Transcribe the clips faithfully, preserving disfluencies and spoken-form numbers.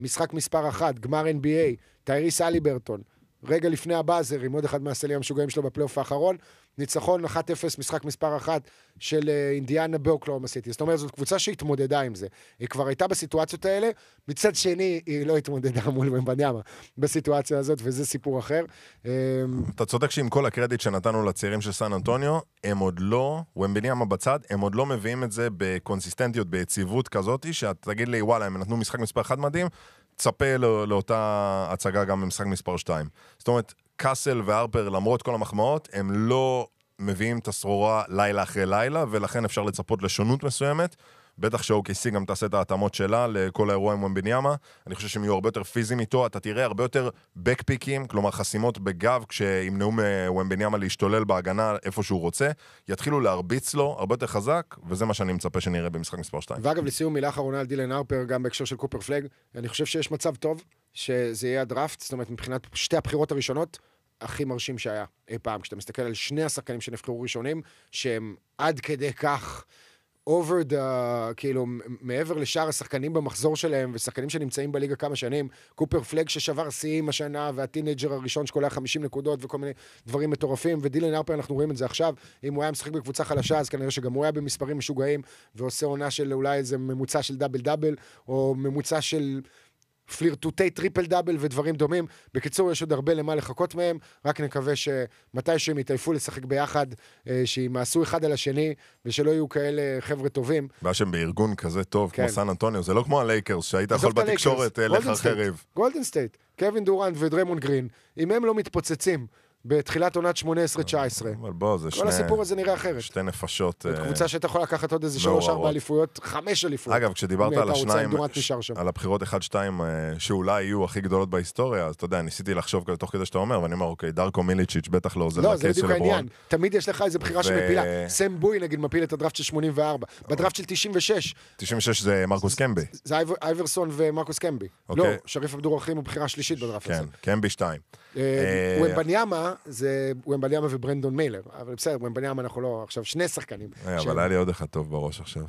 משחק מספר אחת, גמר אן בי איי, טייריס אליברטון, רגע לפני הבאזר, עם עוד אחד מהסלים המשוגעים שלו בפלייאוף האחרון, ניצחון אחת אפס, משחק מספר אחת של אינדיאנה באוקלהומה סיטי. זאת אומרת, זאת קבוצה שהתמודדה עם זה. היא כבר הייתה בסיטואציות האלה, מצד שני, היא לא התמודדה מול ומבניאמה בסיטואציה הזאת, וזה סיפור אחר. אתה צודק שעם כל הקרדיט שנתנו לצעירים של סן אנטוניו, הם עוד לא, ומבניאמה בצד, הם עוד לא מביאים את זה בקונסיסטנטיות, ביציבות כזאת, שאת תגיד לי, וואלה, הם נתנו משחק מספר אחד מדהים, צפה לא, לאותה הצגה גם במשחק מספר שתיים. זאת אומרת, קאסל והרפר, למרות כל המחמאות, הם לא מביאים את הסרורה לילה אחרי לילה, ולכן אפשר לצפות לשונות מסוימת. בטח ש-או קיי סי גם תעשה את ההתאמות שלה לכל האירוע עם ומבניאמה. אני חושב שהם יהיו הרבה יותר פיזיים איתו, אתה תראה הרבה יותר בקפיקים, כלומר חסימות בגב, כשימנעו ומבניאמה להשתולל בהגנה איפה שהוא רוצה, יתחילו להרביץ לו הרבה יותר חזק, וזה מה שאני מצפה שנראה במשחק מספר שתיים. ואגב, לסיום מילה אחרונה על דילן הרפר, גם בהקשר של קופר פלג, אני חושב שיש מצב טוב שזה יהיה הדראפט, זאת אומרת, מבחינת שתי הבחירות הראשונות, הכי מרשים שהיה אי פעם, כשאתה מסתכל על שני השחקנים שנבחרו ראשונים, שהם עד כדי כך over the, כאילו, מעבר לשאר השחקנים במחזור שלהם, ושחקנים שנמצאים בליגה כמה שנים, קופר פלג ששבר שיאים השנה, והטינג'ר הראשון שקולה חמישים נקודות, וכל מיני דברים מטורפים, ודילן הרפר, אנחנו רואים את זה עכשיו, אם הוא היה משחק בקבוצה חלשה, אז כנראה שגם הוא היה במספרים משוגעים, ועושה עונה של אולי איזה ממוצע של דאבל דאבל, או ממוצע של פלירטוטי טריפל דאבל ודברים דומים. בקיצור, יש עוד הרבה למה לחכות מהם, רק נקווה שמתי שהם יתעייפו לשחק ביחד, שימעשו אחד על השני, ושלא יהיו כאלה חבר'ה טובים. בא שהם בארגון כזה טוב, כמו סן אנטוניו, זה לא כמו הלייקרס, שהיית יכול בתקשורת לחרחר ריב. גולדן סטייט, קווין דורנט ודריימונד גרין, אם הם לא מתפוצצים בתחילת עונת שמונה עשרה תשע עשרה. אבל בוא, זה שני... כל הסיפור הזה נראה אחרת. שתי נפשות... זאת קבוצה שאתה יכול לקחת עוד איזה שלוש ארבע אליפויות, חמש אליפויות. אגב, כשדיברת על השניים, על הבחירות אחת שתיים, שאולי יהיו הכי גדולות בהיסטוריה, אז אתה יודע, ניסיתי לחשוב כזה תוך כדי שאתה אומר, ואני אומר, אוקיי, דרקו מיליצ'יץ' בטח לא עוזר לקייס של לברון. תמיד יש לך איזו בחירה שמפילה. סם בוי, נגיד, מפיל את הדראפט של שמונים וארבע. בדראפט של תשעים ושש. תשעים ושש זה מרקוס קמבי. זה אייברסון ומרקוס קמבי. לא, שריף עבדור רחים הוא בחירה שלישית בדראפט הזה. כן, קמבי שתיים. ומבניאמה, זה ומבניאמה וברנדון מיילר. אבל בסדר, ומבניאמה אנחנו לא, עכשיו שני שחקנים. אבל היה לי עוד אחד טוב בראש עכשיו.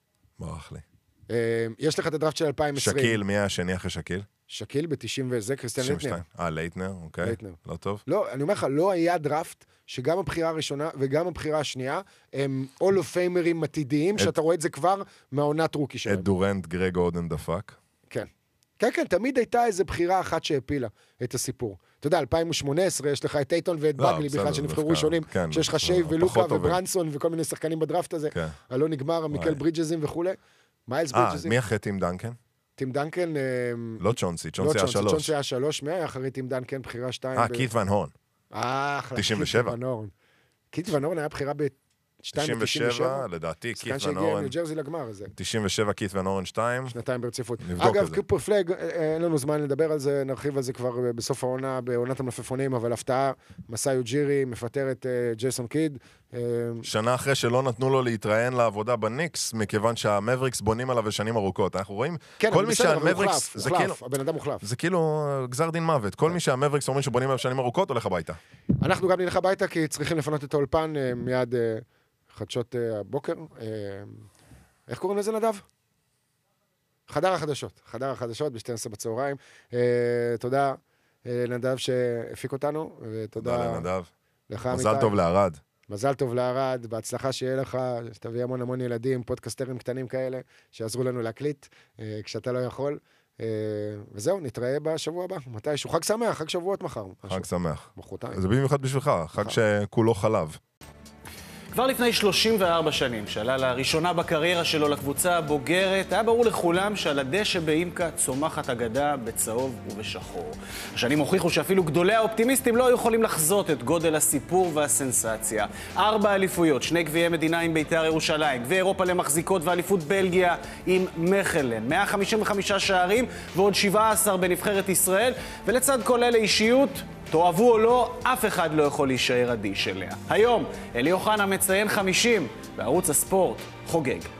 ברח לי. יש לך את הדראפט של אלפיים ועשרים. שקיל, מי היה השני אחרי שקיל? שקיל ב-תשעים וזה, קריסטיאן לייטנר. אה, לייטנר, אוקיי. לא טוב. לא, אני אומר לך, לא היה דראפט שגם הבחירה הראשונה וגם הבחירה השנייה הם all of famer'ים עתידיים, שאתה רואה את זה כבר מהעונת רוקי שלהם. את דורנט, גרג אודן דפק. כן. כן, כן, תמיד הייתה איזו בחירה אחת שהפילה את הסיפור. אתה יודע, אלפיים ושמונה עשרה, יש לך את טייטון ואת בגלי בכלל שנבחרו ראשונים, שיש לך שייב ולוקה וברנסון וכל מיני שחקנים בדראפט הזה, הלא נגמר, מיקל ברידג'זים וכו'. מיילס ברידג'זים. מי אחרי טים דנקן? טים דנקן... לא צ'ונסי, צ'ונסי היה שלוש. צ'ונסי היה שלוש, מי היה אחרי טים דנקן, בחירה שתיים? אה, קית' ון הורן. אה, תשעים ושבע. קית' ון הורן היה בחירה ב... תשעים ושבע, לדעתי, קית' ון הורן. ניו ג'רזי לגמר הזה. תשעים ושבע, קית' ון הורן שתיים. שנתיים ברציפות. אגב, קופר פלג, אין לנו זמן לדבר על זה, נרחיב על זה כבר בסוף העונה, בעונת המלפפונים, אבל הפתעה, מסאי אוג'ירי, מפטר את ג'ייסון קיד. שנה אחרי שלא נתנו לו להתראיין לעבודה בניקס, מכיוון שהמבריקס בונים עליו לשנים ארוכות. אנחנו רואים, כל מי שהמבריקס, זה כאילו, הבן אדם מוחלף. זה כאילו גזר דין מוות. כל מי שהמבריקס אומרים שבונים עליו שנים ארוכות, הולך הביתה. אנחנו גם נלך הביתה, כי צריכים לפנות את האולפן מיד חדשות הבוקר. איך קוראים לזה, נדב? חדר החדשות. חדר החדשות ב-שתים עשרה בצהריים. תודה לנדב שהפיק אותנו, ותודה לנדב. לך, מזל טוב לערד. מזל טוב לערד, בהצלחה שיהיה לך, שתביא המון המון ילדים, פודקסטרים קטנים כאלה, שיעזרו לנו להקליט, כשאתה לא יכול. וזהו, נתראה בשבוע הבא. מתישהו, חג שמח, חג שבועות מחר. חג שמח. מחרתיים. זה במיוחד בשבילך, חג שכולו חלב. כבר לפני שלושים וארבע שנים, שעלה לראשונה בקריירה שלו לקבוצה הבוגרת, היה ברור לכולם שעל הדשא באימקה צומחת אגדה בצהוב ובשחור. השנים הוכיחו שאפילו גדולי האופטימיסטים לא היו יכולים לחזות את גודל הסיפור והסנסציה. ארבע אליפויות, שני גביעי מדינה עם בית"ר ירושלים, גביע אירופה למחזיקות ואליפות בלגיה עם מחלן, מאה חמישים וחמישה שערים ועוד שבעה עשר בנבחרת ישראל, ולצד כל אלה אישיות, תאהבו או לא, אף אחד לא יכול להישאר אדיש אליה. היום, אלי אוחנה מציין חמישים, וערוץ הספורט חוגג.